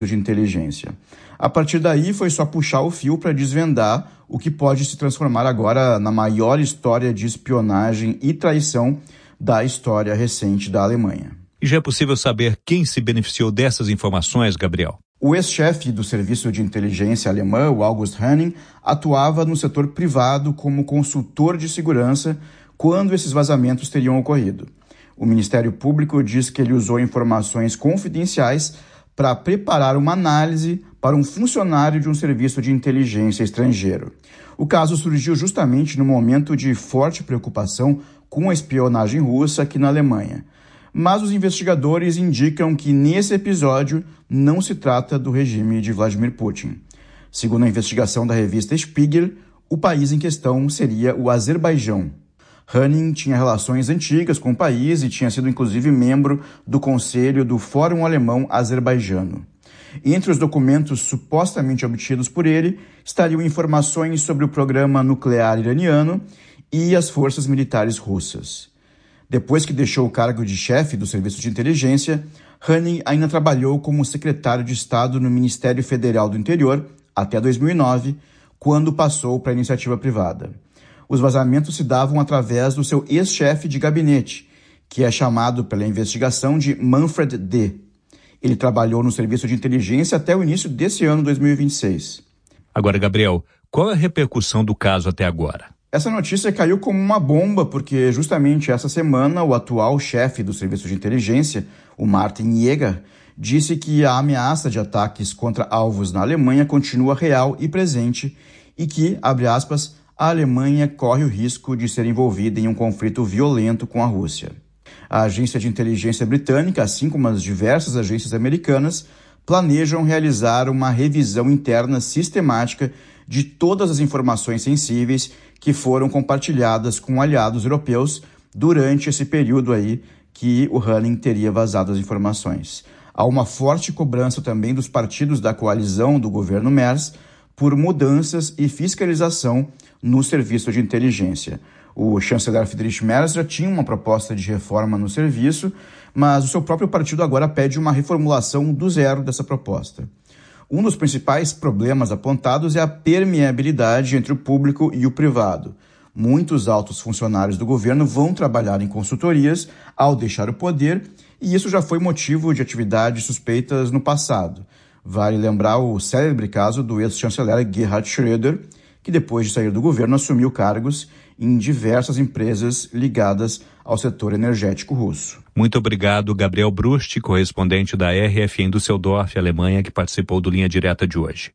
de inteligência. A partir daí, foi só puxar o fio para desvendar o que pode se transformar agora na maior história de espionagem e traição da história recente da Alemanha. E já é possível saber quem se beneficiou dessas informações, Gabriel? O ex-chefe do serviço de inteligência alemã, o August Hönning, atuava no setor privado como consultor de segurança quando esses vazamentos teriam ocorrido. O Ministério Público diz que ele usou informações confidenciais para preparar uma análise para um funcionário de um serviço de inteligência estrangeiro. O caso surgiu justamente no momento de forte preocupação com a espionagem russa aqui na Alemanha. Mas os investigadores indicam que nesse episódio não se trata do regime de Vladimir Putin. Segundo a investigação da revista Spiegel, o país em questão seria o Azerbaijão. Hönning tinha relações antigas com o país e tinha sido inclusive membro do Conselho do Fórum Alemão Azerbaijano. Entre os documentos supostamente obtidos por ele estariam informações sobre o programa nuclear iraniano e as forças militares russas. Depois que deixou o cargo de chefe do Serviço de Inteligência, Hönning ainda trabalhou como secretário de Estado no Ministério Federal do Interior até 2009, quando passou para a iniciativa privada. Os vazamentos se davam através do seu ex-chefe de gabinete, que é chamado pela investigação de Manfred D. Ele trabalhou no Serviço de Inteligência até o início desse ano 2026. Agora, Gabriel, qual é a repercussão do caso até agora? Essa notícia caiu como uma bomba porque justamente essa semana o atual chefe do Serviço de Inteligência, o Martin Jäger, disse que a ameaça de ataques contra alvos na Alemanha continua real e presente e que, abre aspas, a Alemanha corre o risco de ser envolvida em um conflito violento com a Rússia. A agência de inteligência britânica, assim como as diversas agências americanas, planejam realizar uma revisão interna sistemática de todas as informações sensíveis que foram compartilhadas com aliados europeus durante esse período aí que o Hönning teria vazado as informações. Há uma forte cobrança também dos partidos da coalizão do governo Merz por mudanças e fiscalização no serviço de inteligência. O chanceler Friedrich Merz já tinha uma proposta de reforma no serviço, mas o seu próprio partido agora pede uma reformulação do zero dessa proposta. Um dos principais problemas apontados é a permeabilidade entre o público e o privado. Muitos altos funcionários do governo vão trabalhar em consultorias ao deixar o poder, e isso já foi motivo de atividades suspeitas no passado. Vale lembrar o célebre caso do ex-chanceler Gerhard Schröder, que depois de sair do governo assumiu cargos em diversas empresas ligadas ao setor energético russo. Muito obrigado, Gabriel Brust, correspondente da RFI em Düsseldorf, Alemanha, que participou do Linha Direta de hoje.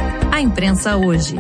A imprensa hoje.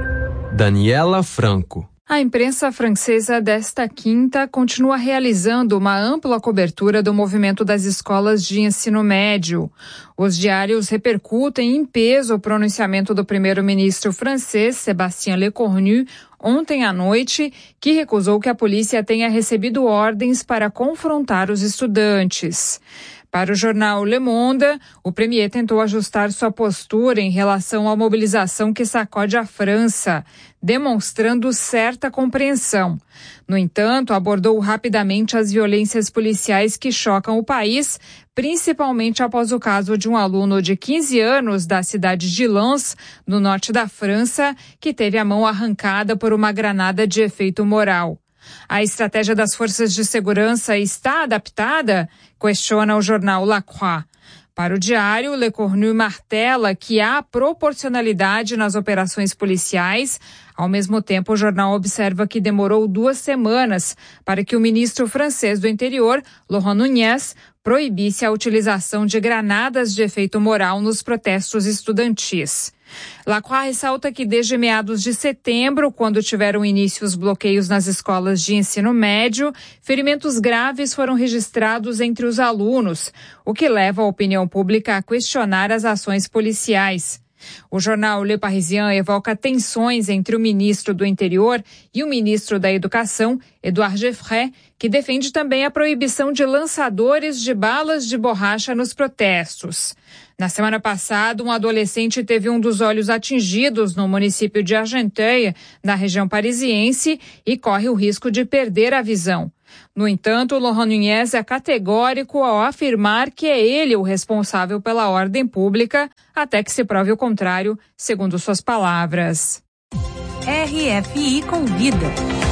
Daniela Franco. A imprensa francesa desta quinta continua realizando uma ampla cobertura do movimento das escolas de ensino médio. Os diários repercutem em peso o pronunciamento do primeiro-ministro francês, Sébastien Lecornu, ontem à noite, que recusou que a polícia tenha recebido ordens para confrontar os estudantes. Para o jornal Le Monde, o premier tentou ajustar sua postura em relação à mobilização que sacode a França, demonstrando certa compreensão. No entanto, abordou rapidamente as violências policiais que chocam o país, principalmente após o caso de um aluno de 15 anos da cidade de Lens, no norte da França, que teve a mão arrancada por uma granada de efeito moral. A estratégia das forças de segurança está adaptada? Questiona o jornal La Croix. Para o diário, Lecornu martela que há proporcionalidade nas operações policiais. Ao mesmo tempo, o jornal observa que demorou 2 semanas para que o ministro francês do Interior, Laurent Nunez, proibisse a utilização de granadas de efeito moral nos protestos estudantis. Lacroix ressalta que desde meados de setembro, quando tiveram início os bloqueios nas escolas de ensino médio, ferimentos graves foram registrados entre os alunos, o que leva a opinião pública a questionar as ações policiais. O jornal Le Parisien evoca tensões entre o ministro do Interior e o ministro da Educação, Édouard Geoffroy, que defende também a proibição de lançadores de balas de borracha nos protestos. Na semana passada, um adolescente teve um dos olhos atingidos no município de Argenteuil, na região parisiense, e corre o risco de perder a visão. No entanto, Laurent Nunez é categórico ao afirmar que é ele o responsável pela ordem pública, até que se prove o contrário, segundo suas palavras. RFI Convida.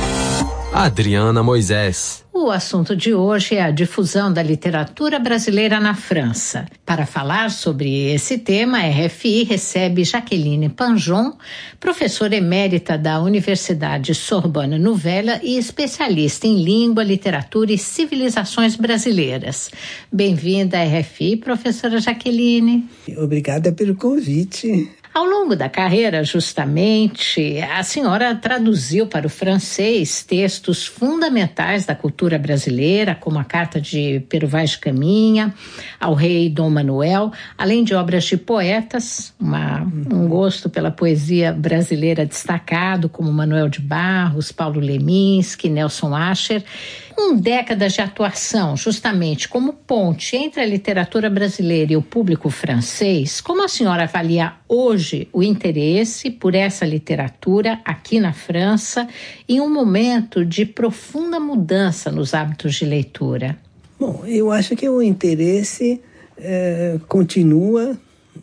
Adriana Moisés. O assunto de hoje é a difusão da literatura brasileira na França. Para falar sobre esse tema, a RFI recebe Jaqueline Panjon, professora emérita da Universidade Sorbonne Nouvelle e especialista em língua, literatura e civilizações brasileiras. Bem-vinda à RFI, professora Jaqueline. Obrigada pelo convite. Ao longo da carreira, justamente, a senhora traduziu para o francês textos fundamentais da cultura brasileira, como a Carta de Pero Vaz de Caminha, ao rei Dom Manuel, além de obras de poetas, um gosto pela poesia brasileira destacado, como Manuel de Barros, Paulo Leminski, Nelson Ascher. Com décadas de atuação, justamente como ponte entre a literatura brasileira e o público francês, como a senhora avalia hoje o interesse por essa literatura aqui na França em um momento de profunda mudança nos hábitos de leitura? Bom, eu acho que o interesse continua,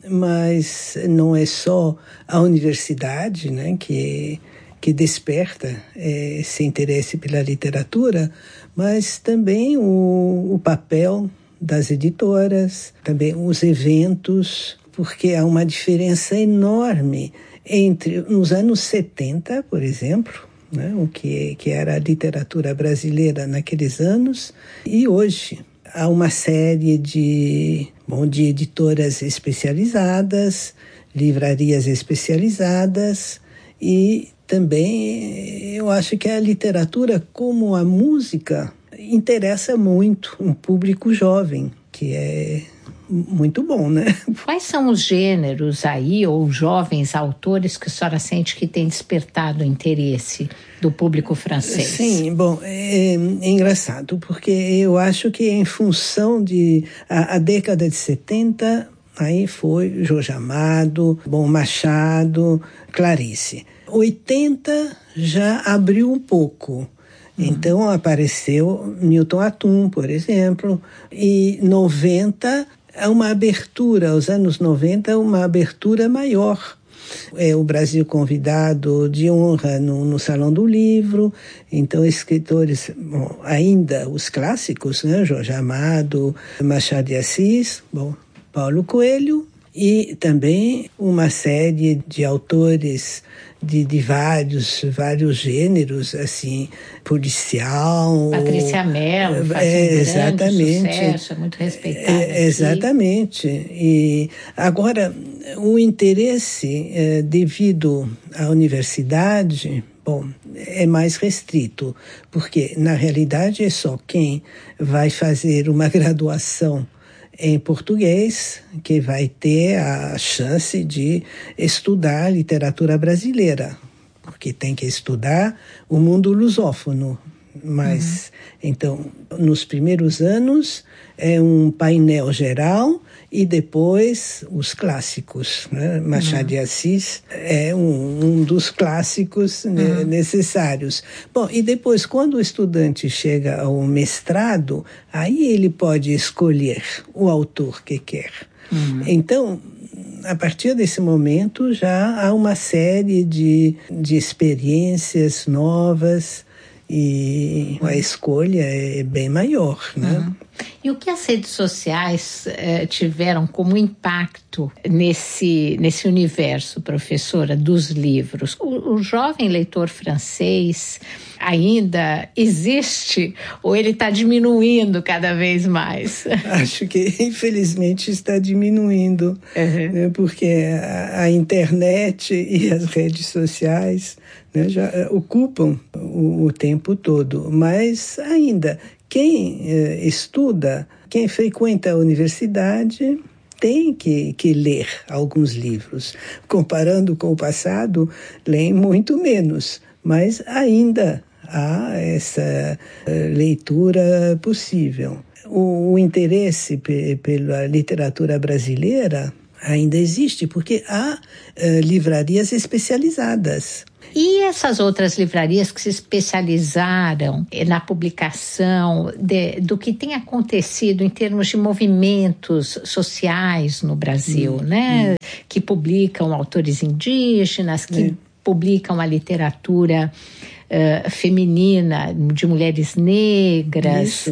mas não é só a universidade, né, que desperta esse interesse pela literatura, mas também o papel das editoras, também os eventos, porque há uma diferença enorme entre nos anos 70, por exemplo, né, o que era a literatura brasileira naqueles anos, e hoje. Há uma série de editoras especializadas, livrarias especializadas, e também eu acho que a literatura, como a música, interessa muito um público jovem, que é muito bom, né? Quais são os gêneros aí, ou jovens autores, que a senhora sente que tem despertado o interesse do público francês? Sim, bom, é engraçado, porque eu acho que em função de a década de 70, aí foi Jorge Amado, Machado, Clarice. 80 já abriu um pouco. Então apareceu Milton Atum, por exemplo, e 90 é uma abertura, os anos 90 uma abertura maior. O Brasil convidado de honra no Salão do Livro, então escritores, ainda os clássicos, né? Jorge Amado, Machado de Assis, Paulo Coelho, e também uma série de autores de vários gêneros, assim, policial. Patrícia Mello faz um grande sucesso, é muito respeitada. Exatamente. E agora, o interesse devido à universidade, é mais restrito, porque, na realidade, é só quem vai fazer uma graduação em português que vai ter a chance de estudar literatura brasileira, porque tem que estudar o mundo lusófono. Mas, então, nos primeiros anos é um painel geral e depois os clássicos, né? Machado de Assis é um dos clássicos necessários. E depois, quando o estudante chega ao mestrado, aí ele pode escolher o autor que quer. Então, a partir desse momento, já há uma série de experiências novas, e a escolha é bem maior, né? E o que as redes sociais tiveram como impacto nesse universo, professora, dos livros? O jovem leitor francês ainda existe ou ele está diminuindo cada vez mais? Acho que, infelizmente, está diminuindo, né? Porque a internet e as redes sociais, né, já ocupam o tempo todo, mas ainda quem estuda, quem frequenta a universidade tem que ler alguns livros. Comparando com o passado, leem muito menos, mas ainda há essa leitura possível. O interesse pela literatura brasileira ainda existe, porque há livrarias especializadas. E essas outras livrarias que se especializaram na publicação do que tem acontecido em termos de movimentos sociais no Brasil, né? Que publicam autores indígenas, que publicam a literatura feminina de mulheres negras.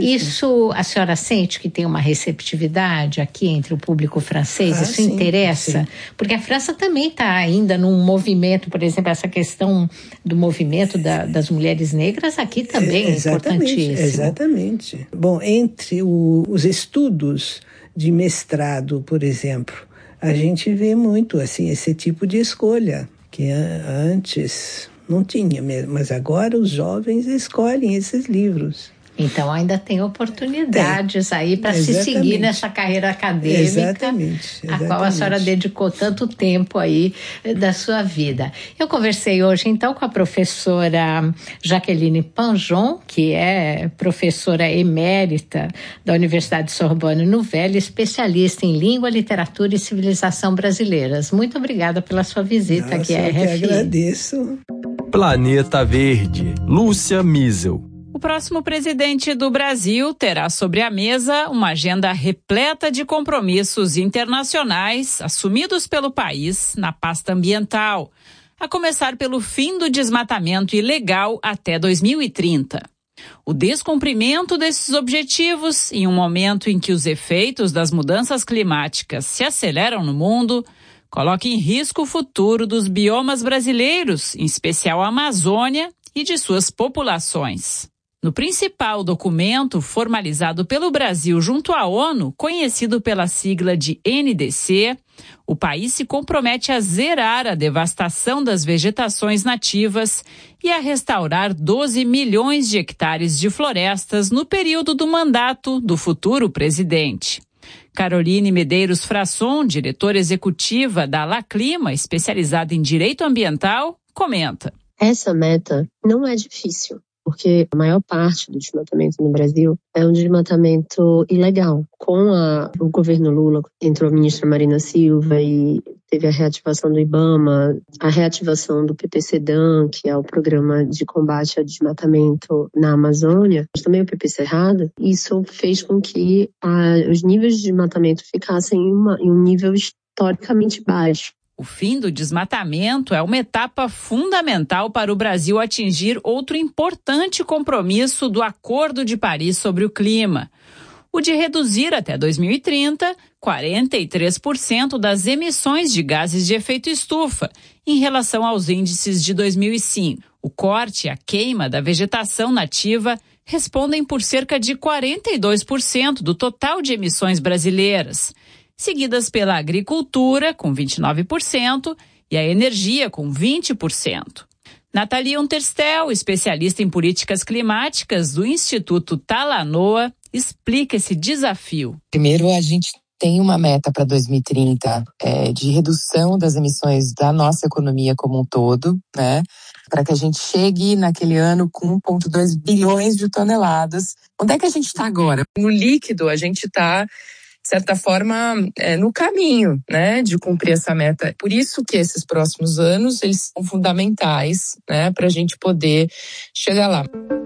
Isso a senhora sente que tem uma receptividade aqui entre o público francês? Isso sim, interessa? Sim. Porque a França também está ainda num movimento, por exemplo, essa questão do movimento das mulheres negras aqui também é importantíssimo. Exatamente. Bom, entre os estudos de mestrado, por exemplo, a gente vê muito assim esse tipo de escolha, que antes não tinha mesmo, mas agora os jovens escolhem esses livros. Então ainda tem oportunidades aí para se seguir nessa carreira acadêmica, a qual a senhora dedicou tanto tempo aí da sua vida. Eu conversei hoje então com a professora Jaqueline Panjon, que é professora emérita da Universidade Sorbonne Nouvelle, especialista em língua, literatura e civilização brasileiras. Muito obrigada pela sua visita aqui à RFI. Eu que agradeço. Planeta Verde, Lúcia Miesel. O próximo presidente do Brasil terá sobre a mesa uma agenda repleta de compromissos internacionais assumidos pelo país na pasta ambiental, a começar pelo fim do desmatamento ilegal até 2030. O descumprimento desses objetivos, em um momento em que os efeitos das mudanças climáticas se aceleram no mundo, coloca em risco o futuro dos biomas brasileiros, em especial a Amazônia e de suas populações. No principal documento formalizado pelo Brasil junto à ONU, conhecido pela sigla de NDC, o país se compromete a zerar a devastação das vegetações nativas e a restaurar 12 milhões de hectares de florestas no período do mandato do futuro presidente. Caroline Medeiros Frasson, diretora executiva da Laclima, especializada em direito ambiental, comenta. Essa meta não é difícil, porque a maior parte do desmatamento no Brasil é um desmatamento ilegal. Com o governo Lula, entrou a ministra Marina Silva e teve a reativação do IBAMA, a reativação do PPCDAM, que é o Programa de Combate ao Desmatamento na Amazônia, mas também o PP Cerrado. Isso fez com que os níveis de desmatamento ficassem em um nível historicamente baixo. O fim do desmatamento é uma etapa fundamental para o Brasil atingir outro importante compromisso do Acordo de Paris sobre o Clima, o de reduzir até 2030 43% das emissões de gases de efeito estufa em relação aos índices de 2005. O corte e a queima da vegetação nativa respondem por cerca de 42% do total de emissões brasileiras, seguidas pela agricultura, com 29%, e a energia, com 20%. Nathalie Unterstel, especialista em políticas climáticas do Instituto Talanoa, explica esse desafio. Primeiro, a gente tem uma meta para 2030 de redução das emissões da nossa economia como um todo, né? Para que a gente chegue naquele ano com 1,2 bilhões de toneladas. Onde é que a gente está agora? No líquido, a gente está, de certa forma, no caminho, né, de cumprir essa meta. Por isso que esses próximos anos, eles são fundamentais, né, para a gente poder chegar lá.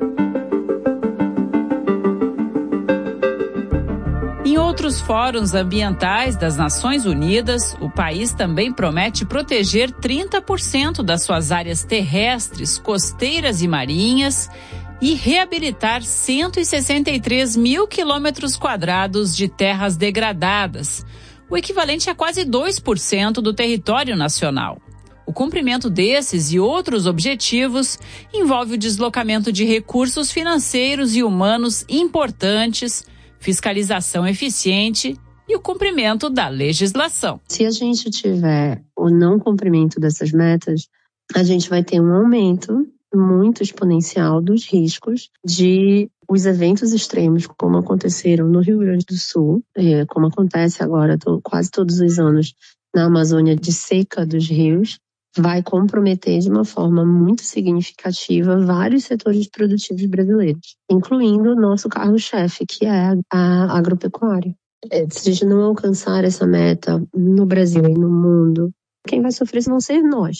Em outros fóruns ambientais das Nações Unidas, o país também promete proteger 30% das suas áreas terrestres, costeiras e marinhas e reabilitar 163 mil quilômetros quadrados de terras degradadas, o equivalente a quase 2% do território nacional. O cumprimento desses e outros objetivos envolve o deslocamento de recursos financeiros e humanos importantes, fiscalização eficiente e o cumprimento da legislação. Se a gente tiver o não cumprimento dessas metas, a gente vai ter um aumento muito exponencial dos riscos de os eventos extremos, como aconteceram no Rio Grande do Sul, como acontece agora quase todos os anos na Amazônia, de seca dos rios, vai comprometer de uma forma muito significativa vários setores produtivos brasileiros, incluindo o nosso carro-chefe, que é a agropecuária. Se a gente não alcançar essa meta no Brasil e no mundo, quem vai sofrer vão ser nós.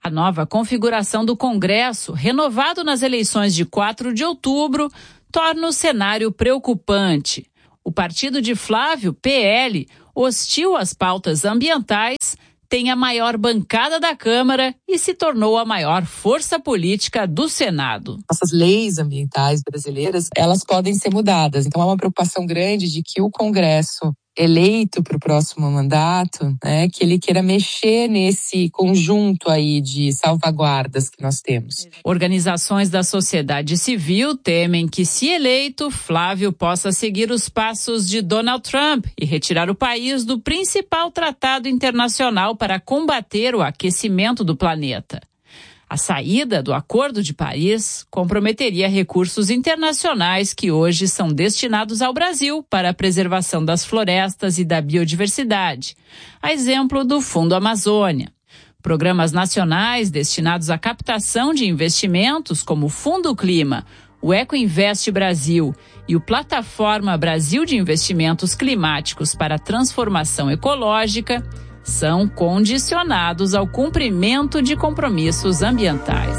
A nova configuração do Congresso, renovado nas eleições de 4 de outubro, torna o cenário preocupante. O partido de Flávio, PL, hostil às pautas ambientais, tem a maior bancada da Câmara e se tornou a maior força política do Senado. Nossas leis ambientais brasileiras, elas podem ser mudadas. Então há uma preocupação grande de que o Congresso eleito para o próximo mandato, né, que ele queira mexer nesse conjunto aí de salvaguardas que nós temos. Organizações da sociedade civil temem que, se eleito, Flávio possa seguir os passos de Donald Trump e retirar o país do principal tratado internacional para combater o aquecimento do planeta. A saída do Acordo de Paris comprometeria recursos internacionais que hoje são destinados ao Brasil para a preservação das florestas e da biodiversidade, a exemplo do Fundo Amazônia. Programas nacionais destinados à captação de investimentos, como o Fundo Clima, o Ecoinvest Brasil e o Plataforma Brasil de Investimentos Climáticos para a Transformação Ecológica, são condicionados ao cumprimento de compromissos ambientais.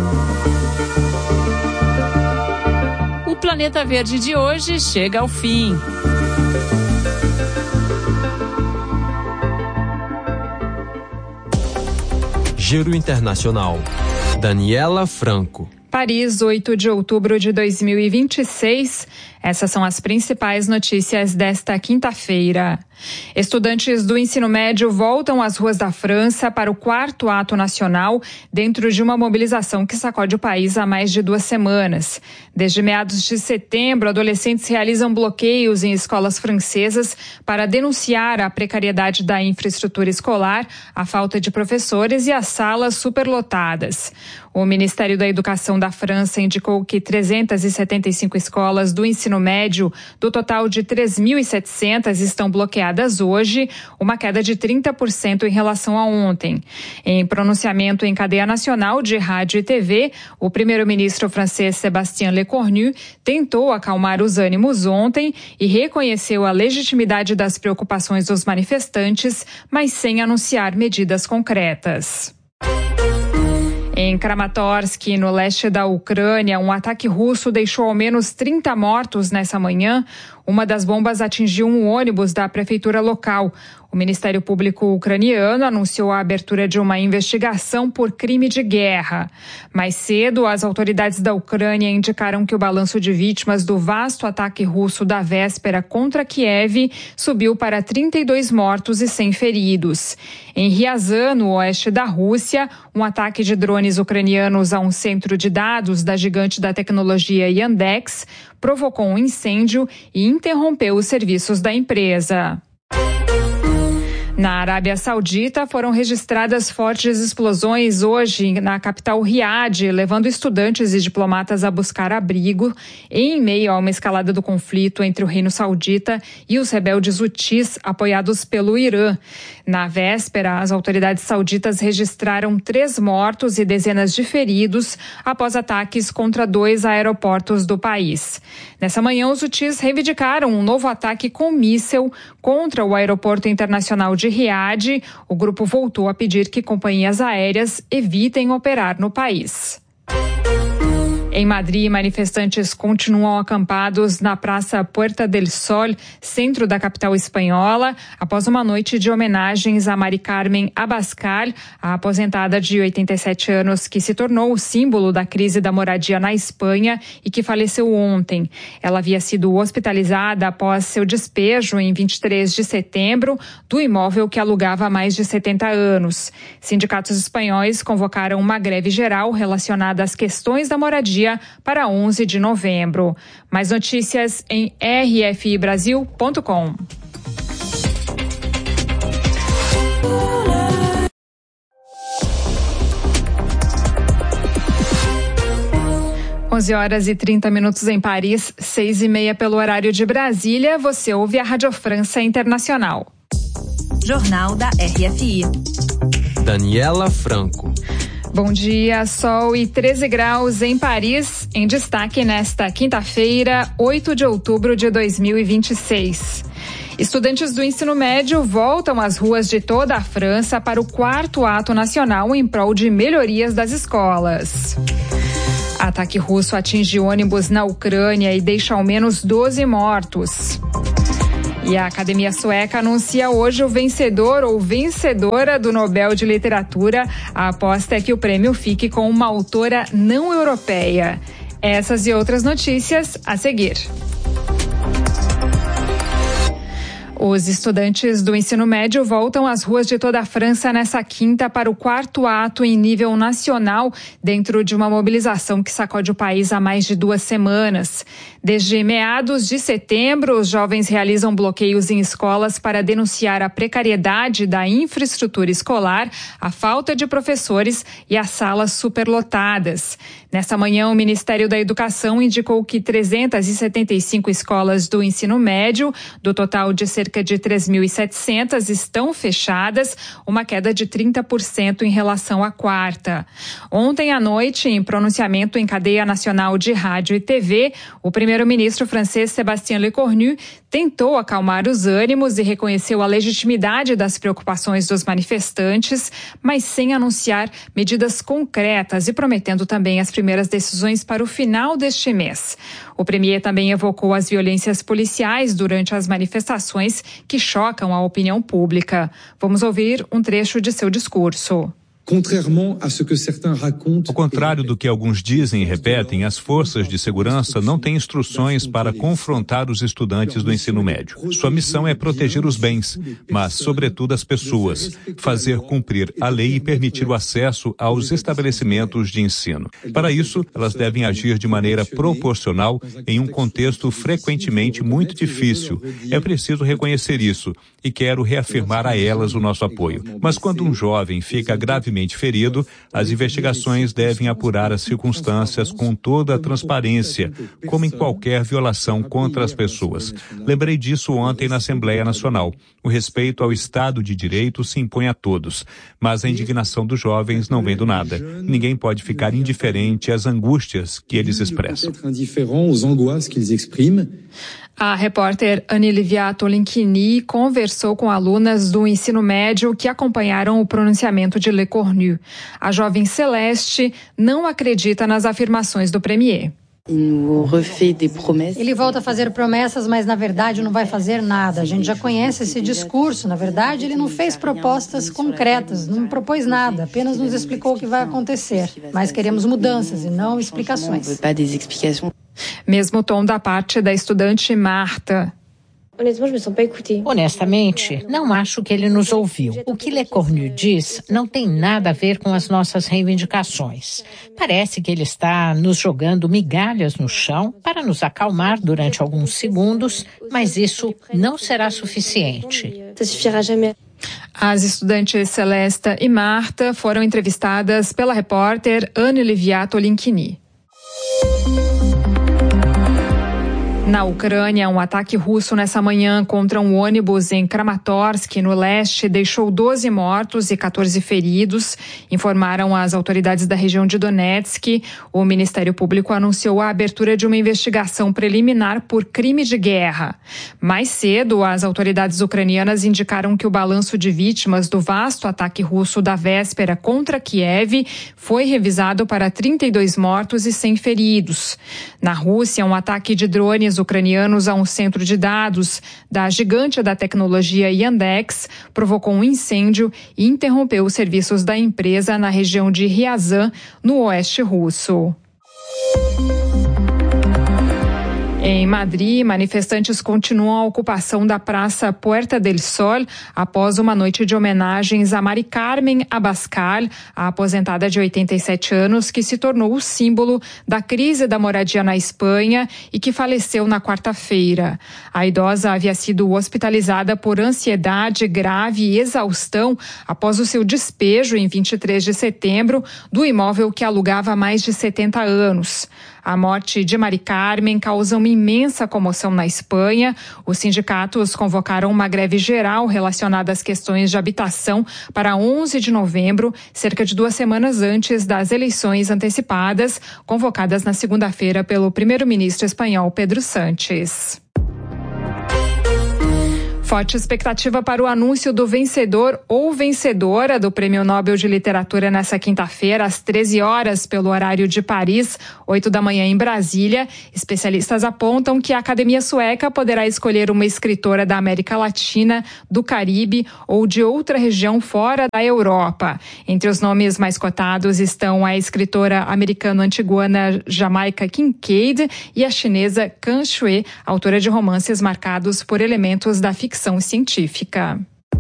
O Planeta Verde de hoje chega ao fim. Giro Internacional. Daniela Franco. Paris, 8 de outubro de 2026. Essas são as principais notícias desta quinta-feira. Estudantes do ensino médio voltam às ruas da França para o 4º ato nacional dentro de uma mobilização que sacode o país há mais de 2 semanas. Desde meados de setembro, adolescentes realizam bloqueios em escolas francesas para denunciar a precariedade da infraestrutura escolar, a falta de professores e as salas superlotadas. O Ministério da Educação da França indicou que 375 escolas do ensino médio, do total de 3.700, estão bloqueadas hoje, uma queda de 30% em relação a ontem. Em pronunciamento em cadeia nacional de rádio e TV, o primeiro-ministro francês Sébastien Lecornu tentou acalmar os ânimos ontem e reconheceu a legitimidade das preocupações dos manifestantes, mas sem anunciar medidas concretas. Em Kramatorsk, no leste da Ucrânia, um ataque russo deixou ao menos 30 mortos nessa manhã. Uma das bombas atingiu um ônibus da prefeitura local. O Ministério Público ucraniano anunciou a abertura de uma investigação por crime de guerra. Mais cedo, as autoridades da Ucrânia indicaram que o balanço de vítimas do vasto ataque russo da véspera contra Kiev subiu para 32 mortos e 100 feridos. Em Ryazan, no oeste da Rússia, um ataque de drones ucranianos a um centro de dados da gigante da tecnologia Yandex provocou um incêndio e interrompeu os serviços da empresa. Na Arábia Saudita, foram registradas fortes explosões hoje na capital Riad, levando estudantes e diplomatas a buscar abrigo em meio a uma escalada do conflito entre o Reino Saudita e os rebeldes hutis, apoiados pelo Irã. Na véspera, as autoridades sauditas registraram 3 mortos e dezenas de feridos após ataques contra 2 aeroportos do país. Nessa manhã, os hutis reivindicaram um novo ataque com míssil contra o aeroporto internacional de Riad. O grupo voltou a pedir que companhias aéreas evitem operar no país. Em Madrid, manifestantes continuam acampados na Praça Puerta del Sol, centro da capital espanhola, após uma noite de homenagens a Mari Carmen Abascal, a aposentada de 87 anos que se tornou o símbolo da crise da moradia na Espanha e que faleceu ontem. Ela havia sido hospitalizada após seu despejo em 23 de setembro do imóvel que alugava há mais de 70 anos. Sindicatos espanhóis convocaram uma greve geral relacionada às questões da moradia para 11 de novembro. Mais notícias em rfibrasil.com. Horas e 30 minutos em Paris, 6:30 pelo horário de Brasília. Você ouve a Rádio França Internacional. Jornal da RFI. Daniela Franco. Bom dia, sol e 13 graus em Paris, em destaque nesta quinta-feira, 8 de outubro de 2026. Estudantes do ensino médio voltam às ruas de toda a França para o 4º ato nacional em prol de melhorias das escolas. Ataque russo atinge ônibus na Ucrânia e deixa ao menos 12 mortos. E a Academia Sueca anuncia hoje o vencedor ou vencedora do Nobel de Literatura. A aposta é que o prêmio fique com uma autora não europeia. Essas e outras notícias a seguir. Os estudantes do ensino médio voltam às ruas de toda a França nessa quinta para o 4º ato em nível nacional, dentro de uma mobilização que sacode o país há mais de 2 semanas. Desde meados de setembro, os jovens realizam bloqueios em escolas para denunciar a precariedade da infraestrutura escolar, a falta de professores e as salas superlotadas. Nesta manhã, o Ministério da Educação indicou que 375 escolas do ensino médio, do total de cerca de 3.700, estão fechadas, uma queda de 30% em relação à quarta. Ontem à noite, em pronunciamento em cadeia nacional de rádio e TV, o primeiro-ministro francês Sébastien Lecornu tentou acalmar os ânimos e reconheceu a legitimidade das preocupações dos manifestantes, mas sem anunciar medidas concretas e prometendo também as primeiras decisões para o final deste mês. O premier também evocou as violências policiais durante as manifestações que chocam a opinião pública. Vamos ouvir um trecho de seu discurso. Ao contrário do que alguns dizem e repetem, as forças de segurança não têm instruções para confrontar os estudantes do ensino médio. Sua missão é proteger os bens, mas, sobretudo, as pessoas, fazer cumprir a lei e permitir o acesso aos estabelecimentos de ensino. Para isso, elas devem agir de maneira proporcional em um contexto frequentemente muito difícil. É preciso reconhecer isso e quero reafirmar a elas o nosso apoio. Mas quando um jovem fica gravemente ferido, as investigações devem apurar as circunstâncias com toda a transparência, como em qualquer violação contra as pessoas. Lembrei disso ontem na Assembleia Nacional. O respeito ao Estado de Direito se impõe a todos, mas a indignação dos jovens não vem do nada. Ninguém pode ficar indiferente às angústias que eles expressam. A repórter Anne-Livia Tolinkini conversou com alunas do ensino médio que acompanharam o pronunciamento de Lecornu. A jovem Celeste não acredita nas afirmações do premier. Ele volta a fazer promessas, mas na verdade não vai fazer nada. A gente já conhece esse discurso. Na verdade, ele não fez propostas concretas, não propôs nada, apenas nos explicou o que vai acontecer. Mas queremos mudanças e não explicações. Mesmo tom da parte da estudante Marta. Honestamente, não acho que ele nos ouviu. O que Lecornu diz não tem nada a ver com as nossas reivindicações. Parece que ele está nos jogando migalhas no chão para nos acalmar durante alguns segundos, mas isso não será suficiente. As estudantes Celesta e Marta foram entrevistadas pela repórter Anne-Livia Tolinkini. Na Ucrânia, um ataque russo nessa manhã contra um ônibus em Kramatorsk, no leste, deixou 12 mortos e 14 feridos, informaram as autoridades da região de Donetsk. O Ministério Público anunciou a abertura de uma investigação preliminar por crime de guerra. Mais cedo, as autoridades ucranianas indicaram que o balanço de vítimas do vasto ataque russo da véspera contra Kiev foi revisado para 32 mortos e 100 feridos. Na Rússia, um ataque de drones ucranianos a um centro de dados da gigante da tecnologia Yandex provocou um incêndio e interrompeu os serviços da empresa na região de Ryazan, no oeste russo. Em Madrid, manifestantes continuam a ocupação da Praça Puerta del Sol após uma noite de homenagens a Mari Carmen Abascal, a aposentada de 87 anos, que se tornou o símbolo da crise da moradia na Espanha e que faleceu na quarta-feira. A idosa havia sido hospitalizada por ansiedade grave e exaustão após o seu despejo em 23 de setembro do imóvel que alugava há mais de 70 anos. A morte de Mari Carmen causa uma imensa comoção na Espanha. Os sindicatos convocaram uma greve geral relacionada às questões de habitação para 11 de novembro, cerca de 2 semanas antes das eleições antecipadas, convocadas na segunda-feira pelo primeiro-ministro espanhol Pedro Sánchez. Forte expectativa para o anúncio do vencedor ou vencedora do Prêmio Nobel de Literatura nessa quinta-feira, às 13 horas, pelo horário de Paris, 8 da manhã em Brasília. Especialistas apontam que a Academia Sueca poderá escolher uma escritora da América Latina, do Caribe ou de outra região fora da Europa. Entre os nomes mais cotados estão a escritora americano-antiguana Jamaica Kincaid e a chinesa Kan Shui, autora de romances marcados por elementos da ficção científica.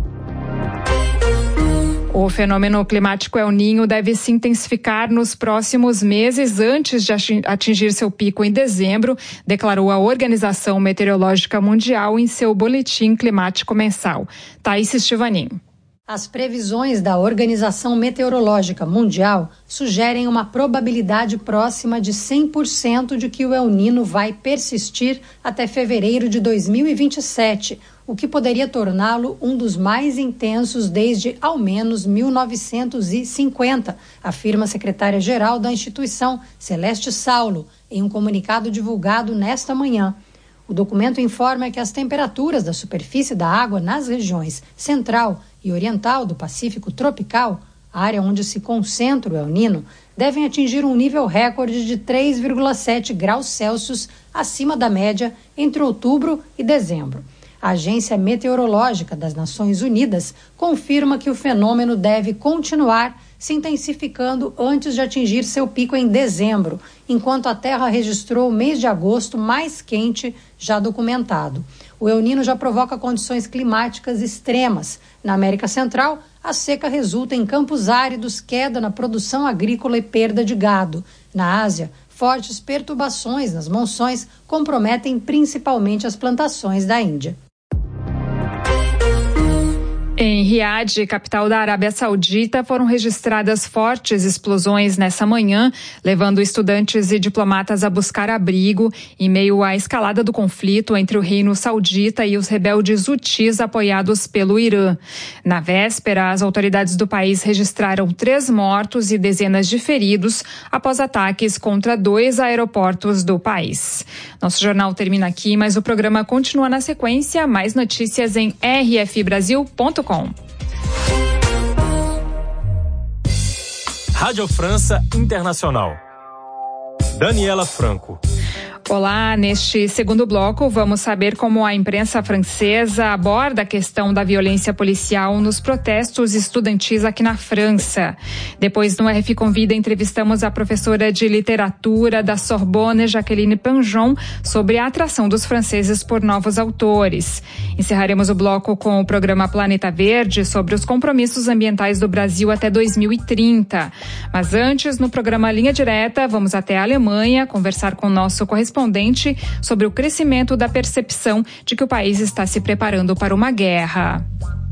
O fenômeno climático El Niño deve se intensificar nos próximos meses antes de atingir seu pico em dezembro, declarou a Organização Meteorológica Mundial em seu boletim climático mensal. Thaís Stivanin. As previsões da Organização Meteorológica Mundial sugerem uma probabilidade próxima de 100% de que o El Niño vai persistir até fevereiro de 2027, o que poderia torná-lo um dos mais intensos desde ao menos 1950, afirma a secretária-geral da instituição, Celeste Saulo, em um comunicado divulgado nesta manhã. O documento informa que as temperaturas da superfície da água nas regiões central e oriental do Pacífico tropical, área onde se concentra o El Niño, devem atingir um nível recorde de 3,7 graus Celsius acima da média entre outubro e dezembro. A Agência Meteorológica das Nações Unidas confirma que o fenômeno deve continuar se intensificando antes de atingir seu pico em dezembro, enquanto a Terra registrou o mês de agosto mais quente já documentado. O El Niño já provoca condições climáticas extremas. Na América Central, a seca resulta em campos áridos, queda na produção agrícola e perda de gado. Na Ásia, fortes perturbações nas monções comprometem principalmente as plantações da Índia. Em Riad, capital da Arábia Saudita, foram registradas fortes explosões nessa manhã, levando estudantes e diplomatas a buscar abrigo em meio à escalada do conflito entre o reino saudita e os rebeldes hutis apoiados pelo Irã. Na véspera, as autoridades do país registraram 3 mortos e dezenas de feridos após ataques contra 2 aeroportos do país. Nosso jornal termina aqui, mas o programa continua na sequência. Mais notícias em rfbrasil.com. Rádio França Internacional. Daniela Franco. Olá, neste segundo bloco vamos saber como a imprensa francesa aborda a questão da violência policial nos protestos estudantis aqui na França. Depois, no RF Convida, entrevistamos a professora de literatura da Sorbonne, Jacqueline Panjon, sobre a atração dos franceses por novos autores. Encerraremos o bloco com o programa Planeta Verde sobre os compromissos ambientais do Brasil até 2030. Mas antes, no programa Linha Direta, vamos até a Alemanha conversar com o nosso correspondente sobre o crescimento da percepção de que o país está se preparando para uma guerra.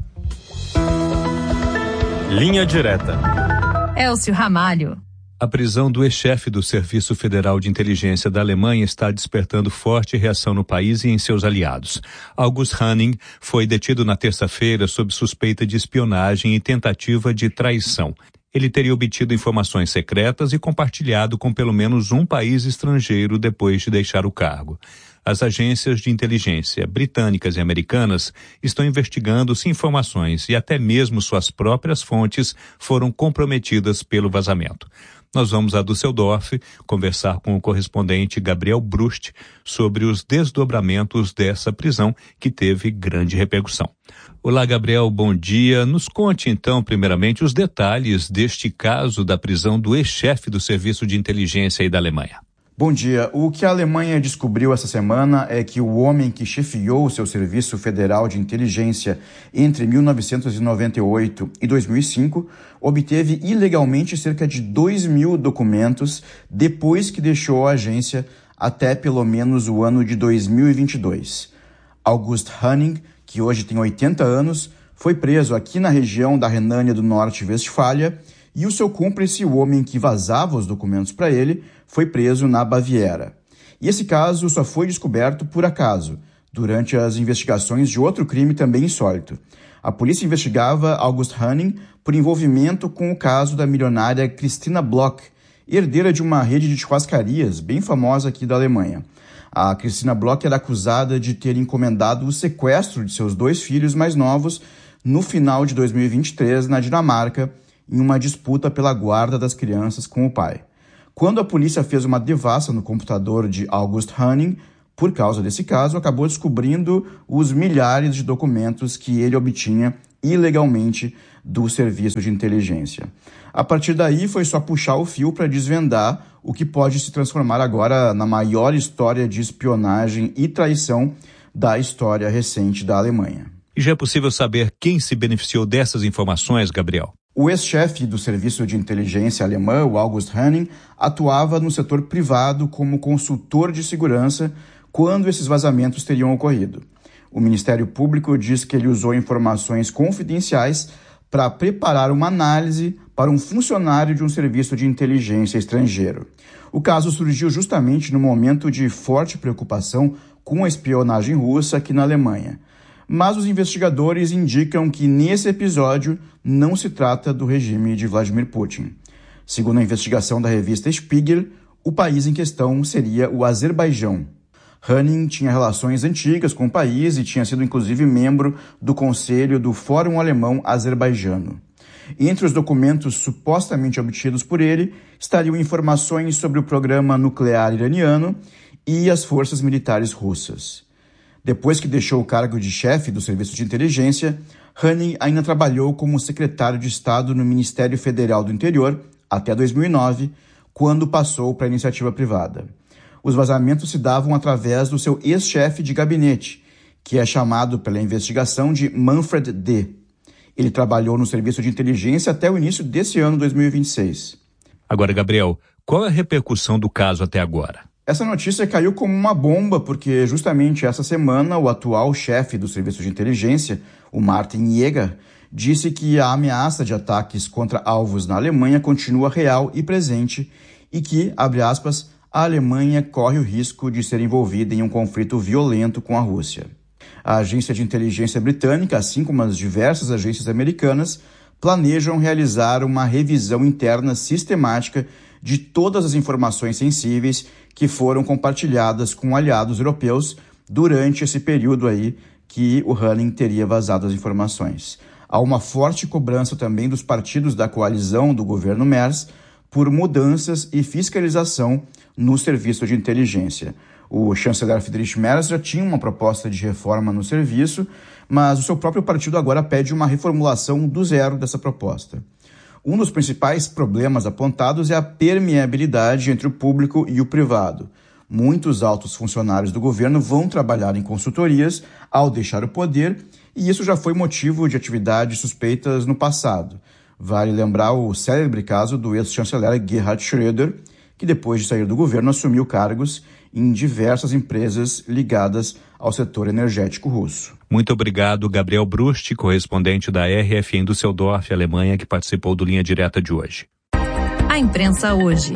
Linha Direta. Elcio Ramalho. A prisão do ex-chefe do Serviço Federal de Inteligência da Alemanha está despertando forte reação no país e em seus aliados. August Hanning foi detido na terça-feira sob suspeita de espionagem e tentativa de traição. Ele teria obtido informações secretas e compartilhado com pelo menos um país estrangeiro depois de deixar o cargo. As agências de inteligência britânicas e americanas estão investigando se informações e até mesmo suas próprias fontes foram comprometidas pelo vazamento. Nós vamos a Düsseldorf conversar com o correspondente Gabriel Brust sobre os desdobramentos dessa prisão que teve grande repercussão. Olá, Gabriel, bom dia. Nos conte, então, primeiramente, os detalhes deste caso da prisão do ex-chefe do Serviço de Inteligência da Alemanha. Bom dia. O que a Alemanha descobriu essa semana é que o homem que chefiou o seu Serviço Federal de Inteligência entre 1998 e 2005 obteve ilegalmente cerca de 2.000 documentos depois que deixou a agência até pelo menos o ano de 2022. August Hanning, que hoje tem 80 anos, foi preso aqui na região da Renânia do Norte-Westfália e o seu cúmplice, o homem que vazava os documentos para ele, foi preso na Baviera. E esse caso só foi descoberto por acaso, durante as investigações de outro crime também insólito. A polícia investigava August Hanning por envolvimento com o caso da milionária Christina Bloch, herdeira de uma rede de churrascarias bem famosa aqui da Alemanha. A Cristina Bloch era acusada de ter encomendado o sequestro de seus 2 filhos mais novos no final de 2023 na Dinamarca, em uma disputa pela guarda das crianças com o pai. Quando a polícia fez uma devassa no computador de August Hanning, por causa desse caso, acabou descobrindo os milhares de documentos que ele obtinha ilegalmente do serviço de inteligência. A partir daí, foi só puxar o fio para desvendar o que pode se transformar agora na maior história de espionagem e traição da história recente da Alemanha. E já é possível saber quem se beneficiou dessas informações, Gabriel? O ex-chefe do serviço de inteligência alemã, o August Hanning, atuava no setor privado como consultor de segurança quando esses vazamentos teriam ocorrido. O Ministério Público diz que ele usou informações confidenciais para preparar uma análise para um funcionário de um serviço de inteligência estrangeiro. O caso surgiu justamente no momento de forte preocupação com a espionagem russa aqui na Alemanha. Mas os investigadores indicam que nesse episódio não se trata do regime de Vladimir Putin. Segundo a investigação da revista Spiegel, o país em questão seria o Azerbaijão. Hanning tinha relações antigas com o país e tinha sido inclusive membro do conselho do Fórum Alemão Azerbaijano. Entre os documentos supostamente obtidos por ele estariam informações sobre o programa nuclear iraniano e as forças militares russas. Depois que deixou o cargo de chefe do serviço de inteligência, Hanning ainda trabalhou como secretário de Estado no Ministério Federal do Interior até 2009, quando passou para a iniciativa privada. Os vazamentos se davam através do seu ex-chefe de gabinete, que é chamado pela investigação de Manfred D. Ele trabalhou no serviço de inteligência até o início desse ano 2026. Agora, Gabriel, qual é a repercussão do caso até agora? Essa notícia caiu como uma bomba porque justamente essa semana o atual chefe do serviço de inteligência, o Martin Jäger, disse que a ameaça de ataques contra alvos na Alemanha continua real e presente e que, abre aspas, a Alemanha corre o risco de ser envolvida em um conflito violento com a Rússia. A agência de inteligência britânica, assim como as diversas agências americanas, planejam realizar uma revisão interna sistemática de todas as informações sensíveis que foram compartilhadas com aliados europeus durante esse período aí que o Hanning teria vazado as informações. Há uma forte cobrança também dos partidos da coalizão do governo Merz por mudanças e fiscalização no serviço de inteligência. O chanceler Friedrich Merz já tinha uma proposta de reforma no serviço, mas o seu próprio partido agora pede uma reformulação do zero dessa proposta. Um dos principais problemas apontados é a permeabilidade entre o público e o privado. Muitos altos funcionários do governo vão trabalhar em consultorias ao deixar o poder, e isso já foi motivo de atividades suspeitas no passado. Vale lembrar o célebre caso do ex-chanceler Gerhard Schröder, que depois de sair do governo assumiu cargos em diversas empresas ligadas ao setor energético russo. Muito obrigado, Gabriel Brust, correspondente da RFI em Düsseldorf, Alemanha, que participou do Linha Direta de hoje. A imprensa hoje.